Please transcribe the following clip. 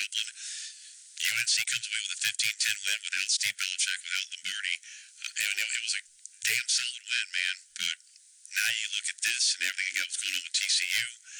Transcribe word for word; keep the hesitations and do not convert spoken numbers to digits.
Dublin. U N C comes away with a fifteen ten win without Steve Belichick, without Lombardi. Uh, and it, it was a damn solid win, man. But now you look at this and everything that was going on with T C U.